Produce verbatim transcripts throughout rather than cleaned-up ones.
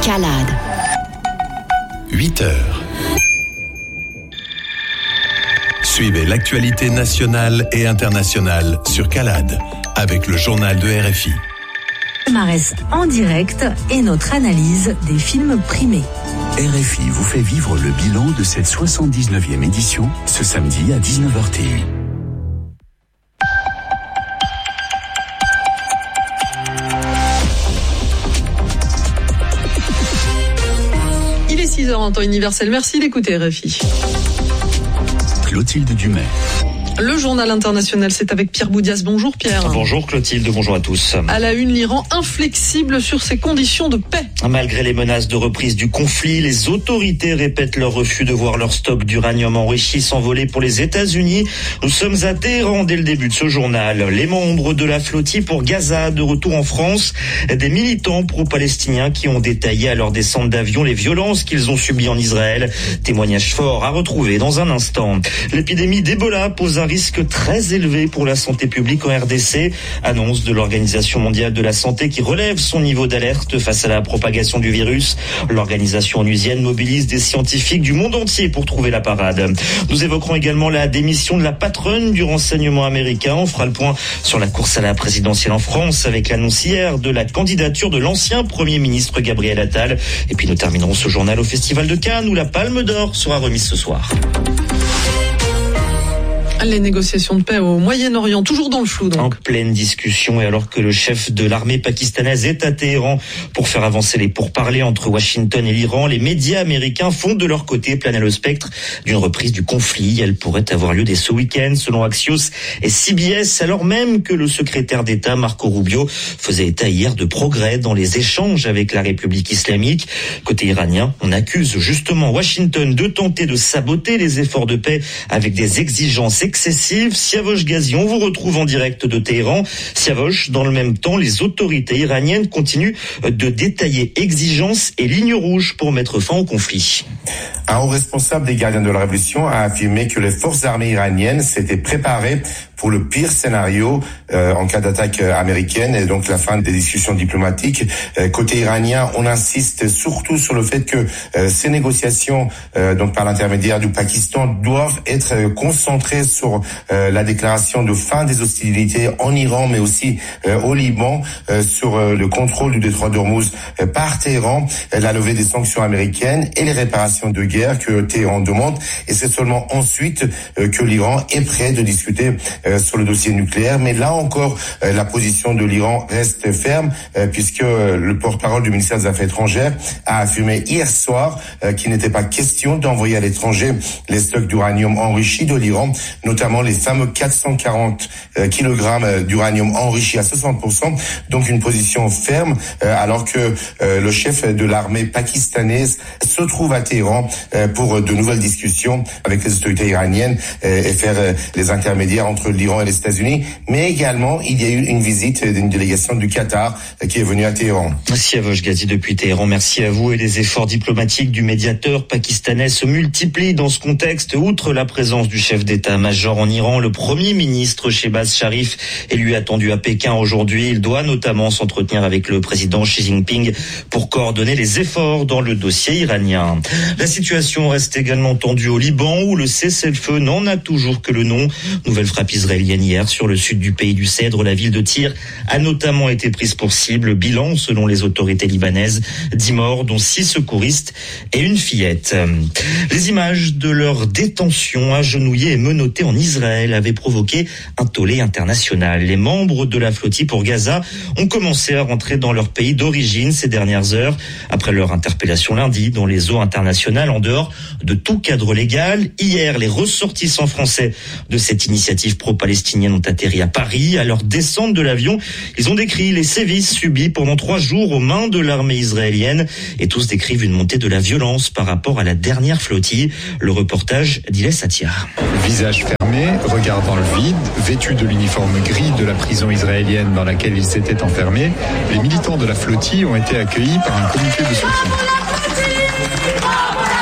Calade. huit heures. Suivez l'actualité nationale et internationale sur Calade avec le journal de R F I. Marès en direct et notre analyse des films primés. R F I vous fait vivre le bilan de cette soixante-dix-neuvième édition ce samedi à dix-neuf heures T U. Il est six heures en temps universel. Merci d'écouter R F I. Clotilde Dumais. Le journal international, c'est avec Pierre Boudias. Bonjour Pierre. Bonjour Clotilde, bonjour à tous. À la une, l'Iran inflexible sur ses conditions de paix. Malgré les menaces de reprise du conflit, les autorités répètent leur refus de voir leur stock d'uranium enrichi s'envoler pour les États-Unis. Nous sommes à Téhéran dès le début de ce journal. Les membres de la flottille pour Gaza de retour en France. Des militants pro-palestiniens qui ont détaillé à leur descente d'avion les violences qu'ils ont subies en Israël. Témoignage fort à retrouver dans un instant. L'épidémie d'Ebola pose un risque très élevé pour la santé publique en R D C. Annonce de l'Organisation mondiale de la santé qui relève son niveau d'alerte face à la propagation du virus. L'organisation onusienne mobilise des scientifiques du monde entier pour trouver la parade. Nous évoquerons également la démission de la patronne du renseignement américain. On fera le point sur la course à la présidentielle en France avec l'annonce hier de la candidature de l'ancien Premier ministre Gabriel Attal. Et puis nous terminerons ce journal au Festival de Cannes où la Palme d'Or sera remise ce soir. Les négociations de paix au Moyen-Orient, toujours dans le flou donc. En pleine discussion et alors que le chef de l'armée pakistanaise est à Téhéran pour faire avancer les pourparlers entre Washington et l'Iran, les médias américains font de leur côté planer le spectre d'une reprise du conflit. Elle pourrait avoir lieu dès ce week-end selon Axios et C B S, alors même que le secrétaire d'État Marco Rubio faisait état hier de progrès dans les échanges avec la République islamique. Côté iranien, on accuse justement Washington de tenter de saboter les efforts de paix avec des exigences excessive. Siavosh Ghazi, on vous retrouve en direct de Téhéran. Siavosh, dans le même temps, les autorités iraniennes continuent de détailler exigences et lignes rouges pour mettre fin au conflit. Un haut responsable des gardiens de la révolution a affirmé que les forces armées iraniennes s'étaient préparées pour le pire scénario euh, en cas d'attaque américaine et donc la fin des discussions diplomatiques. Euh, côté iranien, on insiste surtout sur le fait que euh, ces négociations, euh, donc par l'intermédiaire du Pakistan, doivent être euh, concentrées sur euh, la déclaration de fin des hostilités en Iran, mais aussi euh, au Liban, euh, sur euh, le contrôle du détroit d'Ormuz euh, par Téhéran, euh, la levée des sanctions américaines et les réparations de guerre que Téhéran demande. Et c'est seulement ensuite euh, que l'Iran est prêt de discuter euh, sur le dossier nucléaire. Mais là encore, euh, la position de l'Iran reste ferme euh, puisque euh, le porte-parole du ministère des Affaires étrangères a affirmé hier soir euh, qu'il n'était pas question d'envoyer à l'étranger les stocks d'uranium enrichi de l'Iran, notamment les fameux quatre cent quarante euh, kilogrammes d'uranium enrichi à soixante pour cent. Donc une position ferme euh, alors que euh, le chef de l'armée pakistanaise se trouve à Téhéran euh, pour de nouvelles discussions avec les autorités iraniennes euh, et faire euh, les intermédiaires entre l'Iran et les États-Unis. Mais également, il y a eu une visite d'une délégation du Qatar euh, qui est venue à Téhéran. Siavosh Ghazi depuis Téhéran, merci à vous. Et les efforts diplomatiques du médiateur pakistanais se multiplient dans ce contexte. Outre la présence du chef d'état-major en Iran, le Premier ministre Shehbaz Sharif est lui attendu à Pékin aujourd'hui. Il doit notamment s'entretenir avec le président Xi Jinping pour coordonner les efforts dans le dossier iranien. La situation reste également tendue au Liban où le cessez-le-feu n'en a toujours que le nom. Nouvelle frappe israélienne hier sur le sud du pays du Cèdre. La ville de Tyr a notamment été prise pour cible. Bilan, selon les autorités libanaises, dix morts, dont six secouristes et une fillette. Les images de leur détention agenouillée et menottée en Israël avaient provoqué un tollé international. Les membres de la flottille pour Gaza ont commencé à rentrer dans leur pays d'origine ces dernières heures, après leur interpellation lundi dans les eaux internationales en dehors de tout cadre légal. Hier, les ressortissants français de cette initiative pro-palestinienne ont atterri à Paris. À leur descente de l'avion, ils ont décrit les sévices subis pendant trois jours aux mains de l'armée israélienne et tous décrivent une montée de la violence par rapport à la dernière flottille. Le reportage d'Iles Atiyar. Visage fermé, regard dans le vide, vêtus de l'uniforme gris de la prison israélienne dans laquelle ils s'étaient enfermés, les militants de la flottille ont été accueillis par un comité de soutien.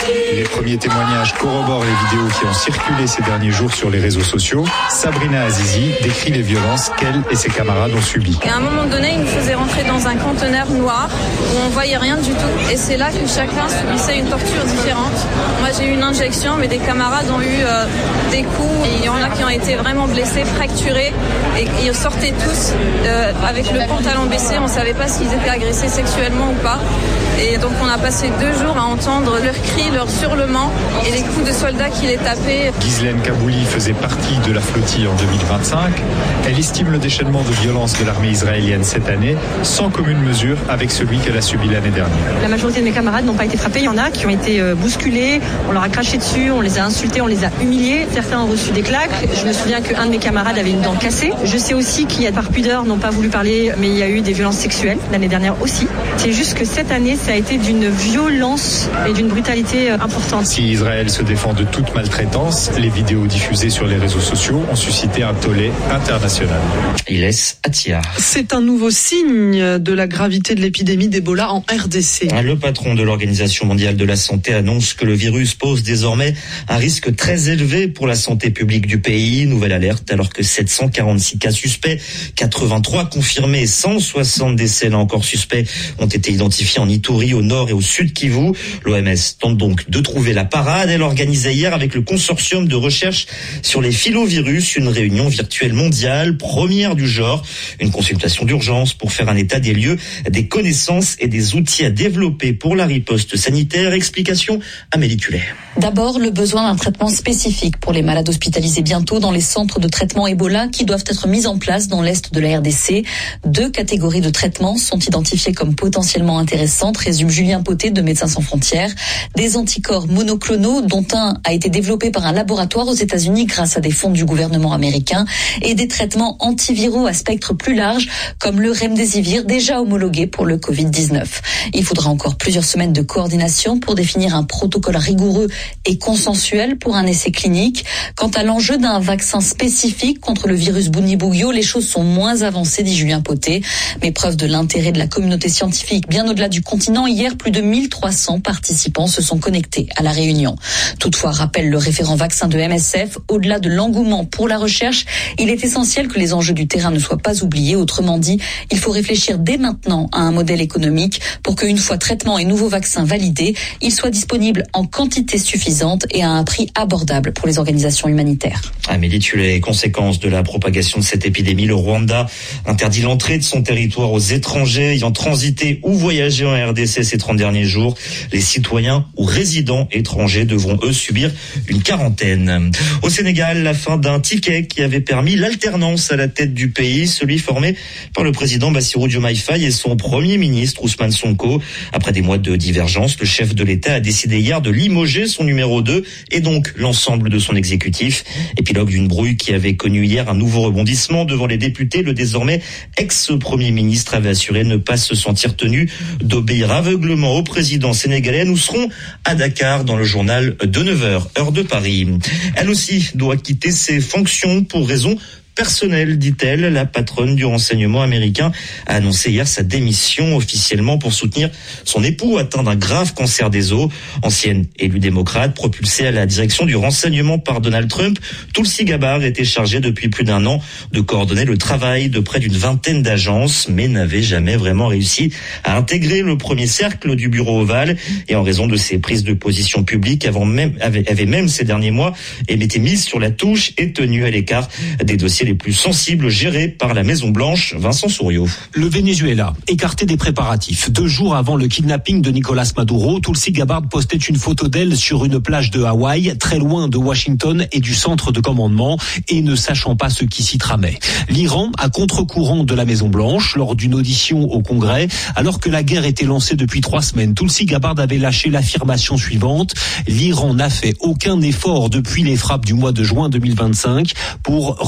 Les premiers témoignages corroborent les vidéos qui ont circulé ces derniers jours sur les réseaux sociaux. Sabrina Azizi décrit les violences qu'elle et ses camarades ont subies. Et à un moment donné, ils nous faisaient rentrer dans un conteneur noir où on voyait rien du tout. Et c'est là que chacun subissait une torture différente. Moi, j'ai eu une injection, mais des camarades ont eu euh, des coups. Et il y en a qui ont été vraiment blessés, fracturés. Et ils sortaient tous euh, avec le pantalon baissé. On ne savait pas s'ils étaient agressés sexuellement ou pas. Et donc on a passé deux jours à entendre leurs cris, leurs hurlements et les coups de soldats qui les tapaient. Ghislaine Kabouli faisait partie de la flottille en deux mille vingt-cinq. Elle estime le déchaînement de violence de l'armée israélienne cette année sans commune mesure avec celui qu'elle a subi l'année dernière. La majorité de mes camarades n'ont pas été frappés. Il y en a qui ont été bousculés, on leur a craché dessus, on les a insultés, on les a humiliés. Certains ont reçu des claques. Je me souviens qu'un de mes camarades avait une dent cassée. Je sais aussi qu'il y a par pudeur, n'ont pas voulu parler, mais il y a eu des violences sexuelles l'année dernière aussi. C'est juste que cette année, ça a été d'une violence et d'une brutalité importante. Si Israël se défend de toute maltraitance, les vidéos diffusées sur les réseaux sociaux ont suscité un tollé international. Iles Atia. C'est un nouveau signe de la gravité de l'épidémie d'Ebola en R D C. Le patron de l'Organisation mondiale de la santé annonce que le virus pose désormais un risque très élevé pour la santé publique du pays. Nouvelle alerte alors que sept cent quarante-six cas suspects, quatre-vingt-trois confirmés, cent soixante décès là encore suspects ont été identifiés en Ituri, au nord et au sud Kivu. L'O M S tente donc de trouver la parade. Elle organisait hier avec le consortium de recherche sur les filovirus une réunion virtuelle mondiale, première du genre, une consultation d'urgence pour faire un état des lieux, des connaissances et des outils à développer pour la riposte sanitaire. Explication Amélie Tulet. D'abord, le besoin d'un traitement spécifique pour les malades hospitalisés bientôt dans les centres de traitement Ebola qui doivent être mis en place dans l'est de la R D C. Deux catégories de traitements sont identifiées comme potentiellement intéressantes, résume Julien Poté de Médecins sans frontières. Des anticorps monoclonaux, dont un a été développé par un laboratoire aux États-Unis grâce à des fonds du gouvernement américain, et des traitements antiviraux à spectre plus large, comme le Remdesivir, déjà homologué pour le covid dix-neuf. Il faudra encore plusieurs semaines de coordination pour définir un protocole rigoureux et consensuel pour un essai clinique. Quant à l'enjeu d'un vaccin spécifique contre le virus Bundibugyo, les choses sont moins avancées, dit Julien Poté. Mais preuve de l'intérêt de la communauté scientifique bien au-delà du continent, hier, plus de mille trois cents participants se sont connectés à la réunion. Toutefois, rappelle le référent vaccin de M S F, au-delà de l'engouement pour la recherche, il est essentiel que les enjeux du terrain ne soient pas oubliés. Autrement dit, il faut réfléchir dès maintenant à un modèle économique pour qu'une fois traitement et nouveaux vaccins validés, ils soient disponibles en quantité suffisante et à un prix abordable pour les organisations humanitaires. Amélie Tulet, conséquence de la propagation de cette épidémie, le Rwanda interdit l'entrée de son territoire aux étrangers ayant transité ou voyagé en R D C ces trente derniers jours. Les citoyens ou résidents étrangers devront, eux, subir une quarantaine. Au Sénégal, la fin d'un ticket qui avait permis l'alternance à la tête du pays, celui formé par le président Bassirou Diomaye Faye et son premier ministre Ousmane Sonko. Après des mois de divergence, le chef de l'État a décidé hier de limoger son numéro deux et donc l'ensemble de son exécutif. Épilogue d'une brouille qui avait connu hier un nouveau rebondissement devant les députés. Le désormais ex-premier ministre avait assuré ne pas se sentir tenu d'obéir aveuglement au président sénégalais. Nous serons à Dakar dans le journal de neuf heures, heure de Paris. Elle aussi doit quitter ses fonctions pour raison personnel, dit-elle. La patronne du renseignement américain a annoncé hier sa démission officiellement pour soutenir son époux atteint d'un grave cancer des os. Ancienne élue démocrate, propulsée à la direction du renseignement par Donald Trump, Tulsi Gabbard était chargée depuis plus d'un an de coordonner le travail de près d'une vingtaine d'agences, mais n'avait jamais vraiment réussi à intégrer le premier cercle du bureau ovale. Et en raison de ses prises de position publiques, avant même, avait, avait même ces derniers mois, elle était mise sur la touche et tenue à l'écart des dossiers les plus sensibles gérés par la Maison-Blanche. Vincent Souriau. Le Venezuela, écarté des préparatifs. Deux jours avant le kidnapping de Nicolas Maduro, Tulsi Gabbard postait une photo d'elle sur une plage de Hawaï, très loin de Washington et du centre de commandement, et ne sachant pas ce qui s'y tramait. L'Iran, à contre-courant de la Maison-Blanche, lors d'une audition au Congrès, alors que la guerre était lancée depuis trois semaines, Tulsi Gabbard avait lâché l'affirmation suivante: l'Iran n'a fait aucun effort depuis les frappes du mois de juin deux mille vingt-cinq pour relancer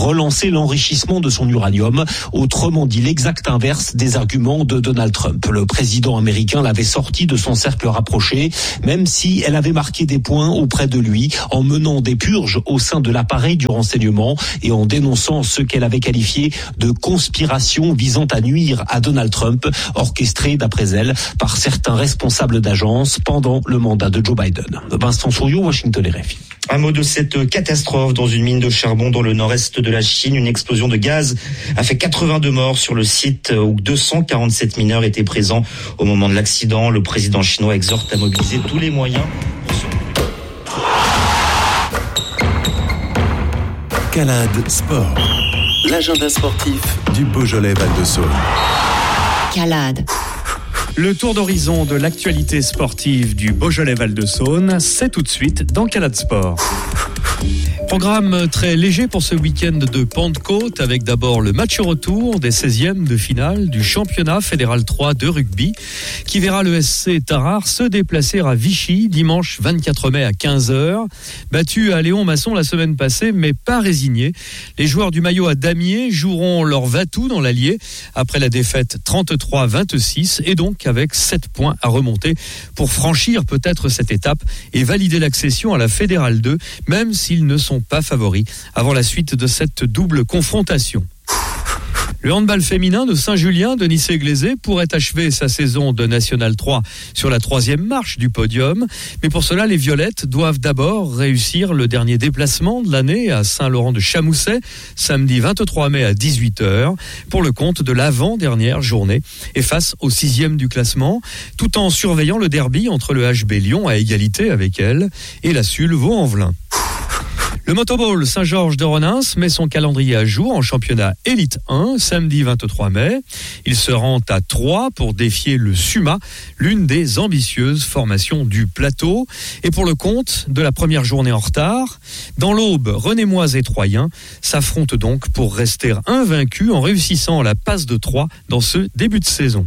empêcher l'enrichissement de son uranium. Autrement dit, l'exact inverse des arguments de Donald Trump. Le président américain l'avait sorti de son cercle rapproché, même si elle avait marqué des points auprès de lui en menant des purges au sein de l'appareil du renseignement et en dénonçant ce qu'elle avait qualifié de conspiration visant à nuire à Donald Trump, orchestrée, d'après elle, par certains responsables d'agences pendant le mandat de Joe Biden. Vincent Souriau, Washington R F I. Un mot de cette catastrophe dans une mine de charbon dans le nord-est de la Chine. Une explosion de gaz a fait quatre-vingt-deux morts sur le site où deux cent quarante-sept mineurs étaient présents au moment de l'accident. Le président chinois exhorte à mobiliser tous les moyens. Calade Sport. L'agenda sportif du Beaujolais Val-de-Saône. Calade. Le tour d'horizon de l'actualité sportive du Beaujolais Val-de-Saône, c'est tout de suite dans Calade Sport. Programme très léger pour ce week-end de Pentecôte, avec d'abord le match retour des seizièmes de finale du championnat fédéral trois de rugby, qui verra le S C Tarare se déplacer à Vichy dimanche vingt-quatre mai à quinze heures. Battu à Léon-Masson la semaine passée, mais pas résigné, les joueurs du maillot à damier joueront leur va-tout dans l'Allier après la défaite trente-trois à vingt-six, et donc avec sept points à remonter pour franchir peut-être cette étape et valider l'accession à la fédérale deux, même s'ils ne sont pas favoris avant la suite de cette double confrontation. Le handball féminin de Saint-Julien, Denis Séglézé, pourrait achever sa saison de National trois sur la troisième marche du podium. Mais pour cela, les Violettes doivent d'abord réussir le dernier déplacement de l'année à Saint-Laurent-de-Chamousset, samedi vingt-trois mai à dix-huit heures, pour le compte de l'avant-dernière journée, et face au sixième du classement, tout en surveillant le derby entre le H B Lyon à égalité avec elle et la Sul Vaux-en-Velin. Le Motoball Saint-Georges de Renins met son calendrier à jour en championnat Élite un, samedi vingt-trois mai. Il se rend à Troyes pour défier le Suma, l'une des ambitieuses formations du plateau. Et pour le compte de la première journée en retard, dans l'Aube, Renémoise et Troyens s'affrontent donc pour rester invaincus en réussissant la passe de Troyes dans ce début de saison.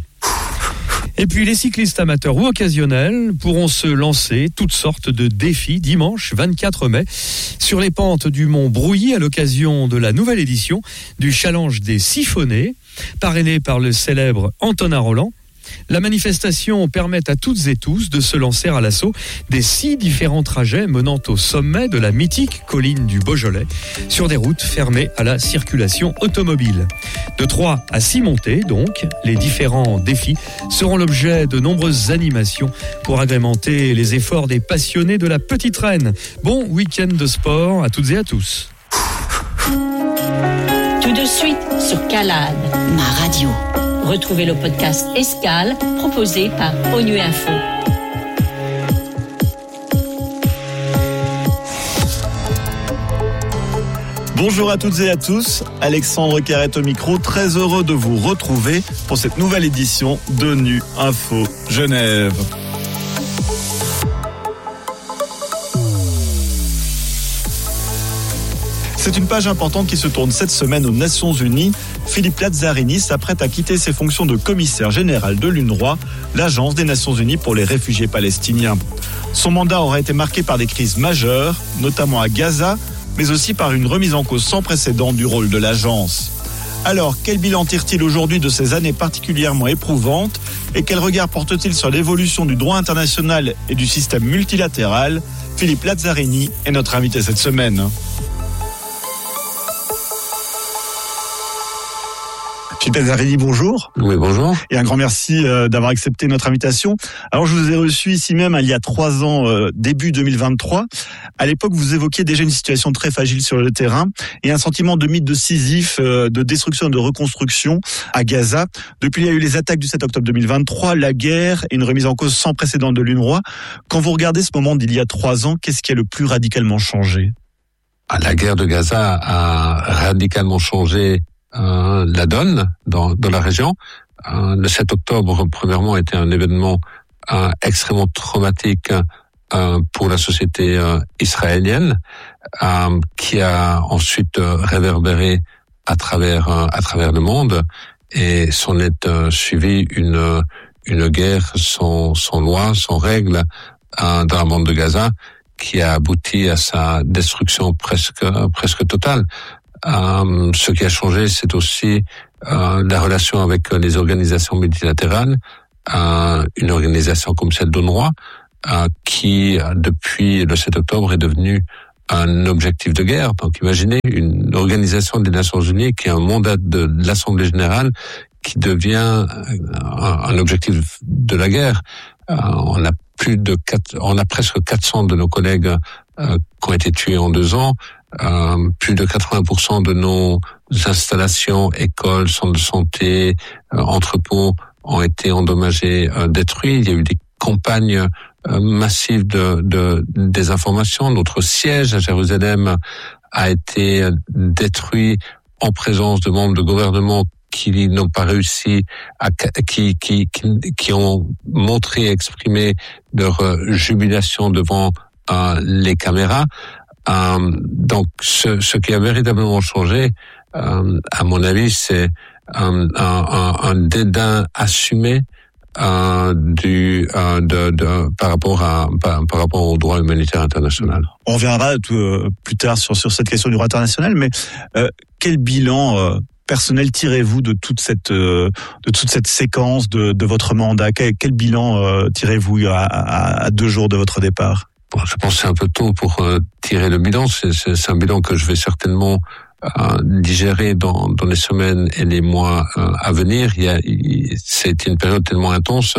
Et puis les cyclistes amateurs ou occasionnels pourront se lancer toutes sortes de défis dimanche vingt-quatre mai sur les pentes du mont Brouilly à l'occasion de la nouvelle édition du Challenge des Siphonnés, parrainé par le célèbre Antonin Roland. La manifestation permet à toutes et tous de se lancer à l'assaut des six différents trajets menant au sommet de la mythique colline du Beaujolais sur des routes fermées à la circulation automobile. De trois à six montées, donc, les différents défis seront l'objet de nombreuses animations pour agrémenter les efforts des passionnés de la petite reine. Bon week-end de sport à toutes et à tous. Tout de suite sur Calade, ma radio. Retrouvez le podcast Escale proposé par ONU Info. Bonjour à toutes et à tous, Alexandre Carrette au micro, très heureux de vous retrouver pour cette nouvelle édition d'ONU Info Genève. C'est une page importante qui se tourne cette semaine aux Nations Unies. Philippe Lazzarini s'apprête à quitter ses fonctions de commissaire général de l'UNRWA, l'agence des Nations Unies pour les réfugiés palestiniens. Son mandat aura été marqué par des crises majeures, notamment à Gaza, mais aussi par une remise en cause sans précédent du rôle de l'agence. Alors, quel bilan tire-t-il aujourd'hui de ces années particulièrement éprouvantes et quel regard porte-t-il sur l'évolution du droit international et du système multilatéral ? Philippe Lazzarini est notre invité cette semaine. Philippe Lazzarini, bonjour. Oui, bonjour. Et un grand merci euh, d'avoir accepté notre invitation. Alors, je vous ai reçu ici même il y a trois ans, euh, début deux mille vingt-trois. À l'époque, vous évoquiez déjà une situation très fragile sur le terrain et un sentiment de mythe de Sisyphe, euh, de destruction et de reconstruction à Gaza. Depuis, il y a eu les attaques du sept octobre deux mille vingt-trois, la guerre et une remise en cause sans précédent de l'UNRWA. Quand vous regardez ce moment d'il y a trois ans, qu'est-ce qui a le plus radicalement changé ? La guerre de Gaza a radicalement changé Euh, la donne dans, dans la région. Euh, le sept octobre, premièrement, était un événement euh, extrêmement traumatique euh, pour la société euh, israélienne, euh, qui a ensuite euh, réverbéré à travers euh, à travers le monde, et s'en est euh, suivi une une guerre sans sans loi, sans règles euh, dans la bande de Gaza, qui a abouti à sa destruction presque presque totale. Euh, ce qui a changé, c'est aussi euh, la relation avec les organisations multilatérales, euh, une organisation comme celle d'UNRWA, euh, qui depuis le sept octobre est devenue un objectif de guerre. Donc imaginez une organisation des Nations Unies qui a un mandat de, de l'Assemblée Générale qui devient un, un objectif de la guerre. Euh, on a plus de quatre, on a presque quatre cents de nos collègues euh, qui ont été tués en deux ans. Euh, plus de quatre-vingts pour cent de nos installations, écoles, centres de santé, euh, entrepôts ont été endommagés, euh, détruits. Il y a eu des campagnes euh, massives de, de désinformation. Notre siège à Jérusalem a été détruit en présence de membres de gouvernement qui n'ont pas réussi à, qui, qui, qui, qui ont montré, exprimé leur jubilation devant euh, les caméras. Euh, donc, ce, ce qui a véritablement changé, euh, à mon avis, c'est un, un, un dédain assumé euh, du euh, de, de par rapport à par, par rapport au droit humanitaire international. On reviendra tout, euh, plus tard sur sur cette question du droit international, mais euh, quel bilan euh, personnel tirez-vous de toute cette euh, de toute cette séquence de, de votre mandat? Quel, quel bilan euh, tirez-vous à, à, à deux jours de votre départ? Bon, je pense que c'est un peu tôt pour euh, tirer le bilan. C'est, c'est, c'est un bilan que je vais certainement euh, digérer dans, dans les semaines et les mois euh, à venir. Il y a, il, c'était une période tellement intense.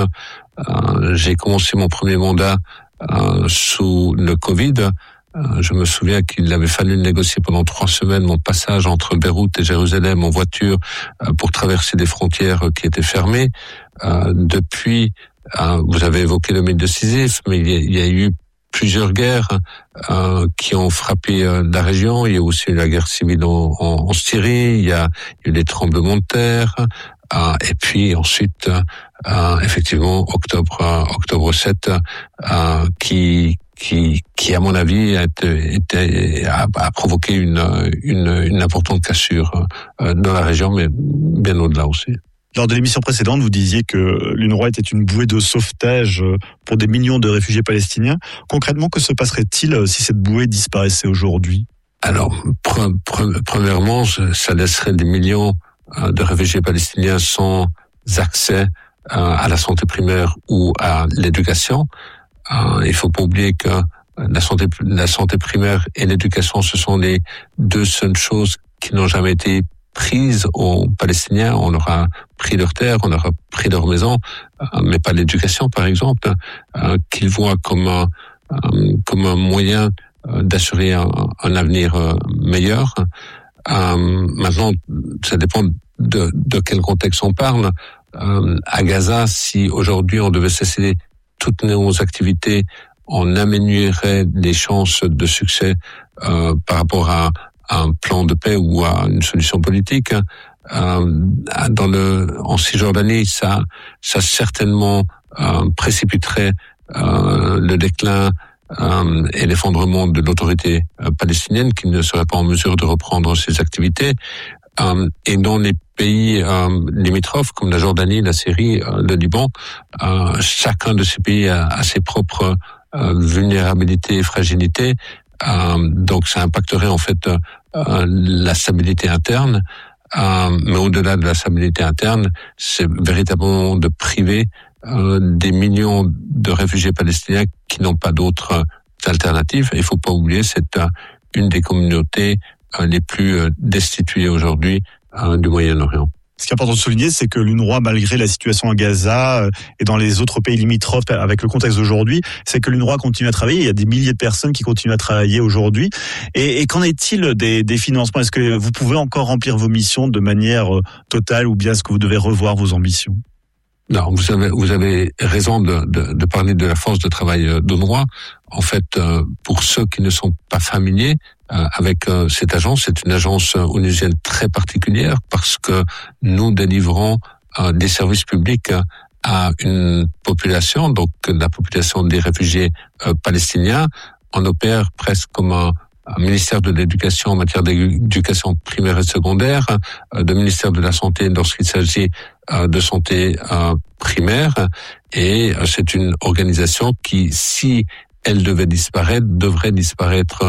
Euh, j'ai commencé mon premier mandat euh, sous le Covid. Euh, je me souviens qu'il avait fallu négocier pendant trois semaines mon passage entre Beyrouth et Jérusalem en voiture euh, pour traverser des frontières qui étaient fermées. Euh, depuis, euh, vous avez évoqué le mythe de Sisyphe, mais il y a, il y a eu plusieurs guerres euh, qui ont frappé euh, la région. Il y a aussi eu la guerre civile en, en, en Syrie, il y a eu les tremblements de terre, euh, et puis ensuite, euh, effectivement, octobre euh, octobre sept, euh, qui qui qui à mon avis a, été, a, a provoqué une, une une importante cassure euh, dans la région, mais bien au-delà aussi. Lors de l'émission précédente, vous disiez que l'UNRWA était une bouée de sauvetage pour des millions de réfugiés palestiniens. Concrètement, que se passerait-il si cette bouée disparaissait aujourd'hui? Alors, pre- pre- premièrement, ça laisserait des millions de réfugiés palestiniens sans accès à la santé primaire ou à l'éducation. Il faut pas oublier que la santé, la santé primaire et l'éducation, ce sont les deux seules choses qui n'ont jamais été prises aux Palestiniens. On leur a pris leurs terres, on leur a pris leurs maisons, mais pas l'éducation, par exemple, qu'ils voient comme un, comme un moyen d'assurer un, un avenir meilleur. Maintenant, ça dépend de, de quel contexte on parle. À Gaza, si aujourd'hui on devait cesser toutes nos activités, on améliorerait les chances de succès euh, par rapport à un plan de paix ou à une solution politique. Euh, dans le, en Cisjordanie, ça, ça certainement euh, précipiterait euh, le déclin euh, et l'effondrement de l'autorité euh, palestinienne, qui ne serait pas en mesure de reprendre ses activités. Euh, et dans les pays euh, limitrophes comme la Jordanie, la Syrie, euh, le Liban, euh, chacun de ces pays a, a ses propres euh, vulnérabilités et fragilités. Euh, donc ça impacterait en fait euh, la stabilité interne. Euh, mais au-delà de la stabilité interne, c'est véritablement de priver euh, des millions de réfugiés palestiniens qui n'ont pas d'autres alternatives. Il faut pas oublier, c'est euh, une des communautés les plus destitués aujourd'hui euh, du Moyen-Orient. Ce qui est important de souligner, c'est que l'UNRWA, malgré la situation à Gaza et dans les autres pays limitrophes avec le contexte d'aujourd'hui, c'est que l'UNRWA continue à travailler. Il y a des milliers de personnes qui continuent à travailler aujourd'hui. Et, et qu'en est-il des, des financements? Est-ce que vous pouvez encore remplir vos missions de manière totale ou bien est-ce que vous devez revoir vos ambitions? Non, vous avez vous avez raison de, de, de parler de la force de travail d'UNRWA. En fait, euh, pour ceux qui ne sont pas familiers euh, avec euh, cette agence, c'est une agence onusienne très particulière parce que nous délivrons euh, des services publics à une population, donc la population des réfugiés euh, palestiniens. On opère presque comme un un ministère de l'Éducation en matière d'éducation primaire et secondaire, de ministère de la Santé lorsqu'il s'agit de santé primaire, et c'est une organisation qui, si elle devait disparaître, devrait disparaître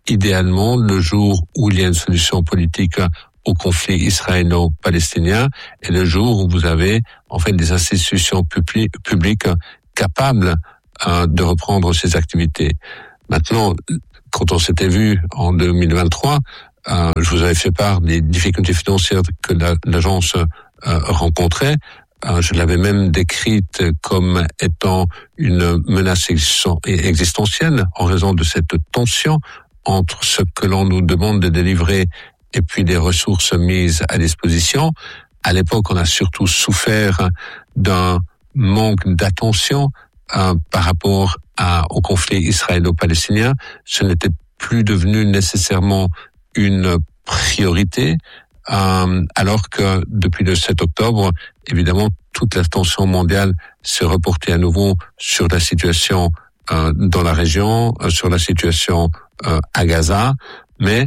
idéalement le jour où il y a une solution politique au conflit israélo-palestinien et le jour où vous avez en fait des institutions publi- publiques capables euh, de reprendre ces activités. Maintenant, quand on s'était vu en deux mille vingt-trois, euh, je vous avais fait part des difficultés financières que la, l'agence euh, rencontrait. Euh, je l'avais même décrite comme étant une menace existentielle en raison de cette tension entre ce que l'on nous demande de délivrer et puis des ressources mises à disposition. À l'époque, on a surtout souffert d'un manque d'attention euh, par rapport à, au conflit israélo-palestinien. Ce n'était plus devenu nécessairement une priorité, euh, alors que depuis le sept octobre, évidemment, toute l'attention mondiale s'est reportée à nouveau sur la situation euh, dans la région, euh, sur la situation euh, à Gaza, mais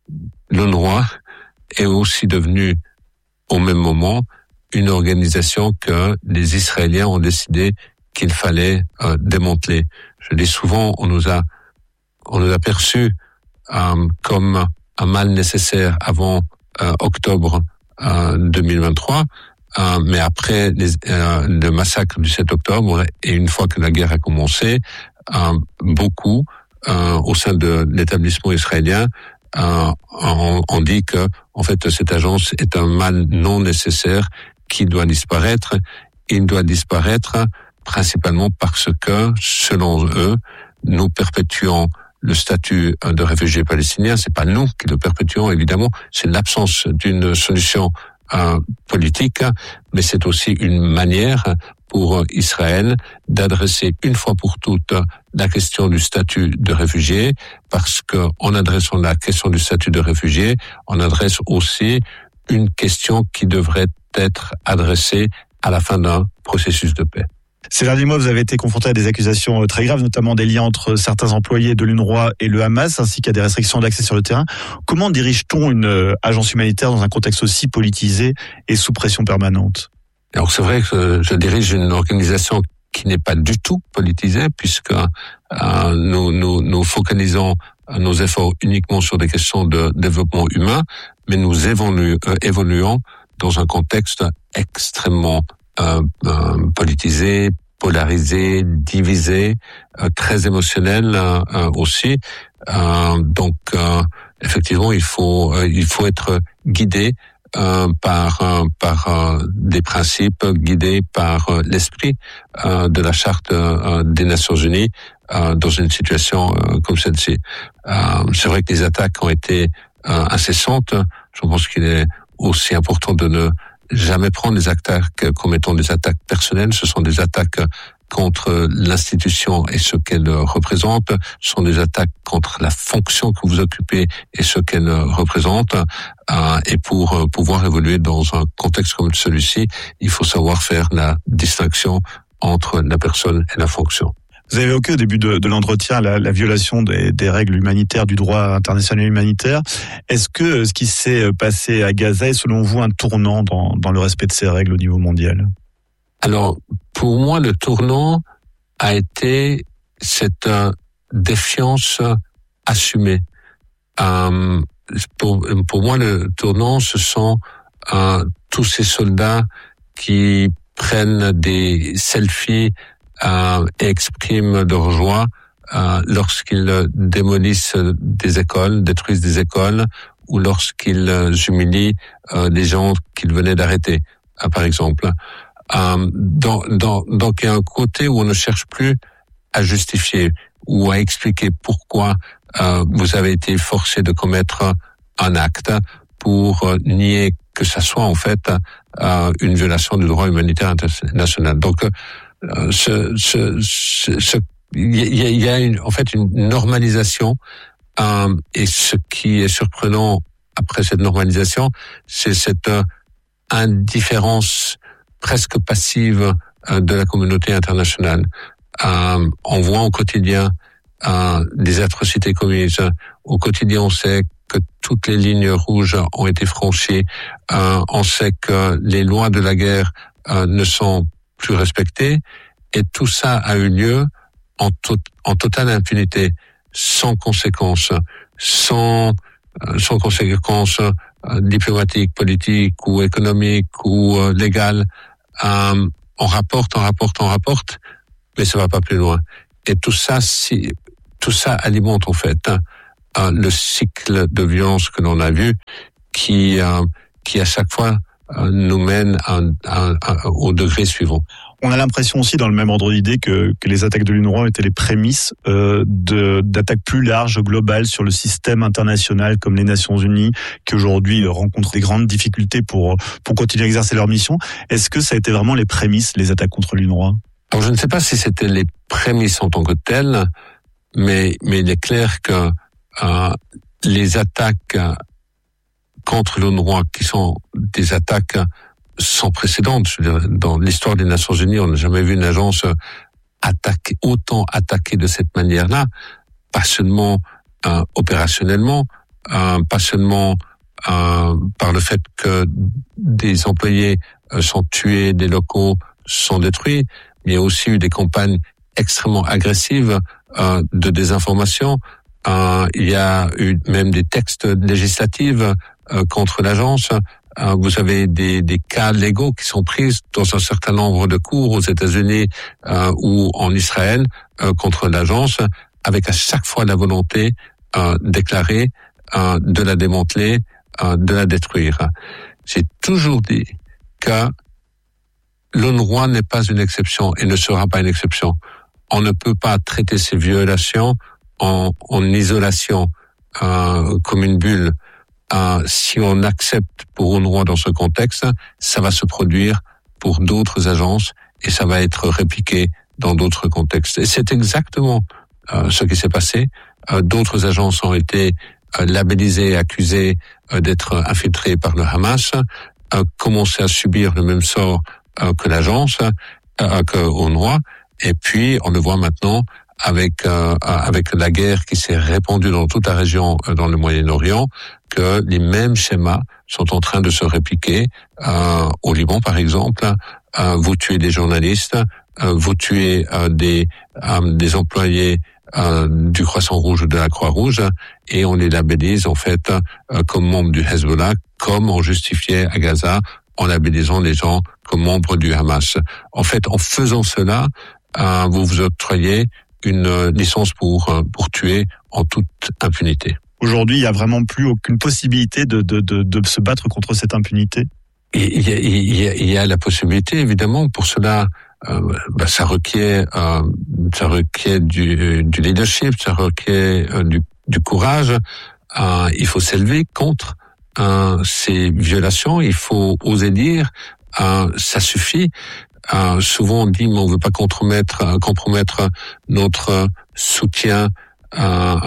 l'UNRWA est aussi devenu, au même moment, une organisation que les Israéliens ont décidé qu'il fallait euh, démanteler. Je dis souvent, on nous a, on nous a perçus euh, comme un mal nécessaire avant euh, octobre euh, deux mille vingt-trois, euh, mais après les, euh, le massacre du sept octobre et une fois que la guerre a commencé, euh, beaucoup euh, au sein de l'établissement israélien Euh, on, on dit que, en fait, cette agence est un mal non nécessaire qui doit disparaître. Il doit disparaître principalement parce que, selon eux, nous perpétuons le statut de réfugié palestinien. C'est pas nous qui le perpétuons, évidemment. C'est l'absence d'une solution euh, politique, mais c'est aussi une manière pour Israël d'adresser une fois pour toutes la question du statut de réfugié, parce que en adressant la question du statut de réfugié, on adresse aussi une question qui devrait être adressée à la fin d'un processus de paix. Ces derniers mois, vous avez été confronté à des accusations très graves, notamment des liens entre certains employés de l'UNRWA et le Hamas, ainsi qu'à des restrictions d'accès sur le terrain. Comment dirige-t-on une agence humanitaire dans un contexte aussi politisé et sous pression permanente ? Alors c'est vrai que je dirige une organisation qui n'est pas du tout politisée, puisque euh, nous, nous, nous focalisons nos efforts uniquement sur des questions de développement humain, mais nous évoluons, euh, évoluons dans un contexte extrêmement euh, euh, politisé, polarisé, divisé, euh, très émotionnel euh, aussi. Euh, donc euh, effectivement, il faut euh, il faut être guidé Euh, par euh, par euh, des principes, guidés par euh, l'esprit euh, de la charte euh, des Nations Unies euh, dans une situation euh, comme celle-ci. Euh, c'est vrai que les attaques ont été euh, incessantes. Je pense qu'il est aussi important de ne jamais prendre les attaques comme étant des attaques personnelles. Ce sont des attaques contre l'institution et ce qu'elle représente, ce sont des attaques contre la fonction que vous occupez et ce qu'elle représente. Euh, et pour euh, pouvoir évoluer dans un contexte comme celui-ci, il faut savoir faire la distinction entre la personne et la fonction. Vous avez évoqué au début de, de l'entretien la, la violation des, des règles humanitaires, du droit international humanitaire. Est-ce que ce qui s'est passé à Gaza est selon vous un tournant dans, dans le respect de ces règles au niveau mondial ? Alors, pour moi, le tournant a été cette euh, défiance assumée. Euh, pour, pour moi, le tournant, ce sont euh, tous ces soldats qui prennent des selfies euh, et expriment leur joie euh, lorsqu'ils démolissent des écoles, détruisent des écoles, ou lorsqu'ils humilient euh, des gens qu'ils venaient d'arrêter, euh, par exemple. Euh, dans, dans, donc il y a un côté où on ne cherche plus à justifier ou à expliquer pourquoi euh, vous avez été forcé de commettre un acte pour euh, nier que ça soit en fait euh, une violation du droit humanitaire international. Donc euh, ce, ce, ce, ce, il y a, il y a une, en fait une normalisation euh, et ce qui est surprenant après cette normalisation, c'est cette euh, indifférence presque passive euh, de la communauté internationale. Euh, on voit au quotidien euh, des atrocités commises. Au quotidien, on sait que toutes les lignes rouges ont été franchies. Euh, on sait que les lois de la guerre euh, ne sont plus respectées. Et tout ça a eu lieu en, to- en totale impunité, sans conséquence. sans sans conséquences euh, diplomatiques, politiques ou économiques ou euh, légales. Euh, on rapporte, on rapporte, on rapporte, mais ça va pas plus loin. Et tout ça, si, tout ça alimente en fait hein, euh, le cycle de violence que l'on a vu, qui euh, qui à chaque fois euh, nous mène à, à, à, au degré suivant. On a l'impression aussi, dans le même ordre d'idée, que, que les attaques de l'UNRWA étaient les prémices euh, de, d'attaques plus larges, globales, sur le système international, comme les Nations Unies, qui aujourd'hui rencontrent des grandes difficultés pour pour continuer à exercer leur mission. Est-ce que ça a été vraiment les prémices, les attaques contre l'UNRWA ? Alors, je ne sais pas si c'était les prémices en tant que telles, mais mais il est clair que euh, les attaques contre l'UNRWA, qui sont des attaques sans précédent. Dans l'histoire des Nations Unies, on n'a jamais vu une agence attaquer, autant attaquée de cette manière-là, pas seulement euh, opérationnellement, euh, pas seulement euh, par le fait que des employés euh, sont tués, des locaux sont détruits, mais il y a aussi eu des campagnes extrêmement agressives euh, de désinformation. Euh, il y a eu même des textes législatifs euh, contre l'agence. Vous avez des, des cas légaux qui sont pris dans un certain nombre de cours aux États-Unis euh, ou en Israël euh, contre l'agence, avec à chaque fois la volonté euh, déclarée euh, de la démanteler, euh, de la détruire. J'ai toujours dit que l'UNRWA n'est pas une exception et ne sera pas une exception. On ne peut pas traiter ces violations en, en isolation, euh, comme une bulle. Euh, si on accepte pour UNRWA dans ce contexte, ça va se produire pour d'autres agences et ça va être répliqué dans d'autres contextes. Et c'est exactement euh, ce qui s'est passé. Euh, d'autres agences ont été euh, labellisées, accusées euh, d'être infiltrées par le Hamas, euh, commencé à subir le même sort euh, que l'agence, euh, que UNRWA. Et puis, on le voit maintenant avec euh, avec la guerre qui s'est répandue dans toute la région, euh, dans le Moyen-Orient, que les mêmes schémas sont en train de se répliquer euh, au Liban, par exemple. Euh, vous tuez des journalistes, euh, vous tuez euh, des euh, des employés euh, du Croissant Rouge ou de la Croix-Rouge, et on les labellise en fait euh, comme membres du Hezbollah, comme on justifiait à Gaza en labellisant les gens comme membres du Hamas. En fait, en faisant cela, euh, vous vous octroyez une licence pour pour tuer en toute impunité. Aujourd'hui, il y a vraiment plus aucune possibilité de de de, de se battre contre cette impunité. Et il y a il y a, il y a la possibilité, évidemment. Pour cela, euh, bah, ça requiert euh, ça requiert du du leadership, ça requiert euh, du du courage. Euh, il faut s'élever contre euh, ces violations. Il faut oser dire euh, ça suffit. Euh, souvent on dit mais on veut pas compromettre euh, compromettre notre soutien euh,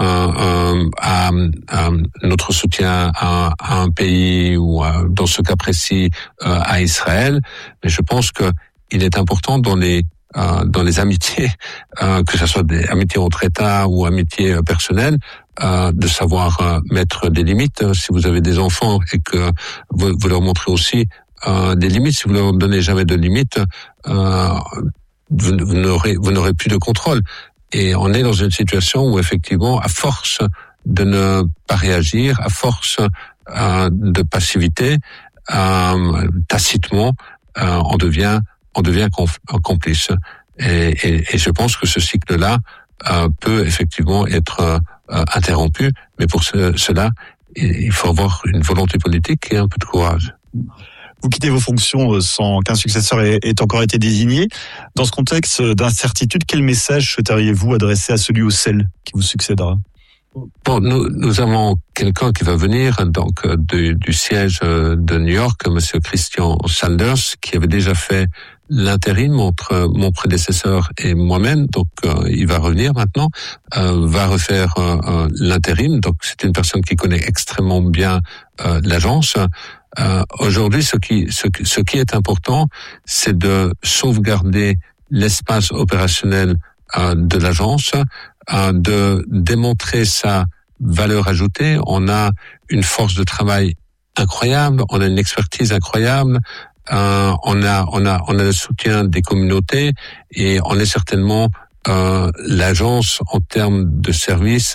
euh, à, à notre soutien à, à un pays ou à, dans ce cas précis euh, à Israël, mais je pense que il est important dans les euh, dans les amitiés, euh, que ce soit des amitiés entre États ou amitiés euh, personnelles, euh, de savoir euh, mettre des limites. Si vous avez des enfants et que vous, vous leur montrez aussi Euh, des limites, si vous ne leur donnez jamais de limites, euh, vous, vous n'aurez vous n'aurez plus de contrôle. Et on est dans une situation où effectivement, à force de ne pas réagir, à force euh, de passivité, euh, tacitement, euh, on devient on devient conf- complice. Et, et, et je pense que ce cycle-là euh, peut effectivement être euh, interrompu, mais pour ce, cela, il faut avoir une volonté politique et un peu de courage. Vous quittez vos fonctions sans qu'un successeur ait, ait encore été désigné. Dans ce contexte d'incertitude, quel message souhaiteriez-vous adresser à celui ou celle qui vous succédera ? Bon, nous, nous avons quelqu'un qui va venir donc du, du siège de New York, Monsieur Christian Sanders, qui avait déjà fait l'intérim entre mon prédécesseur et moi-même. Donc, euh, il va revenir maintenant, euh, va refaire euh, l'intérim. Donc, c'est une personne qui connaît extrêmement bien euh, l'agence. Euh, aujourd'hui, ce qui, ce, ce qui est important, c'est de sauvegarder l'espace opérationnel euh, de l'agence, euh, de démontrer sa valeur ajoutée. On a une force de travail incroyable, on a une expertise incroyable, euh, on a, on a, on a le soutien des communautés et on est certainement euh, l'agence en termes de services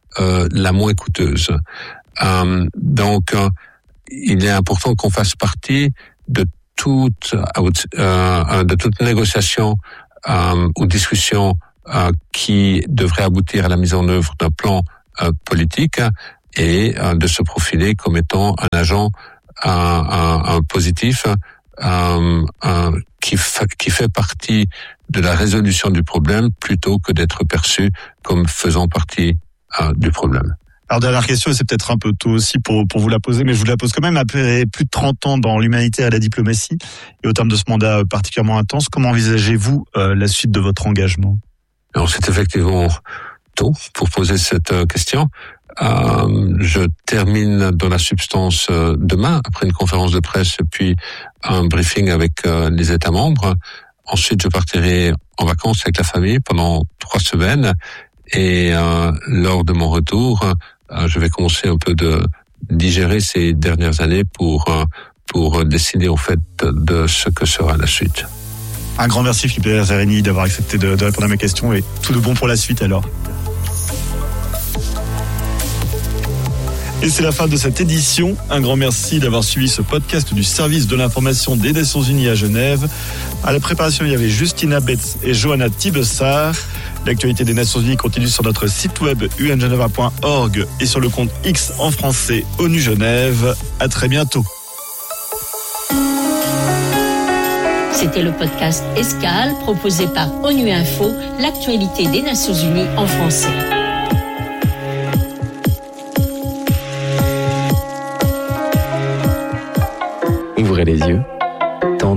euh, la moins coûteuse. Euh, donc, euh, il est important qu'on fasse partie de toute euh, de toute négociation euh, ou discussion euh, qui devrait aboutir à la mise en œuvre d'un plan euh, politique et euh, de se profiler comme étant un agent un, un, un positif un, un, qui, fa, qui fait partie de la résolution du problème plutôt que d'être perçu comme faisant partie euh, du problème. Alors, dernière question, c'est peut-être un peu tôt aussi pour, pour vous la poser, mais je vous la pose quand même. Après plus de trente ans dans l'humanitaire et la diplomatie, et au terme de ce mandat particulièrement intense, comment envisagez-vous euh, la suite de votre engagement? Alors, c'est effectivement tôt pour poser cette euh, question. Euh, je termine dans la substance euh, demain, après une conférence de presse et puis un briefing avec euh, les États membres. Ensuite, je partirai en vacances avec la famille pendant trois semaines. Et euh, lors de mon retour, euh, je vais commencer un peu de digérer ces dernières années pour euh, pour décider en fait de ce que sera la suite. Un grand merci Philippe Lazzarini d'avoir accepté de, de répondre à mes questions et tout de bon pour la suite alors. Et c'est la fin de cette édition. Un grand merci d'avoir suivi ce podcast du service de l'information des Nations Unies à Genève. À la préparation, il y avait Justina Betz et Johanna Tibessar. L'actualité des Nations Unies continue sur notre site web u n geneva point org et sur le compte X en français ONU Genève. À très bientôt. C'était le podcast Escale proposé par ONU Info, l'actualité des Nations Unies en français. Ouvrez les yeux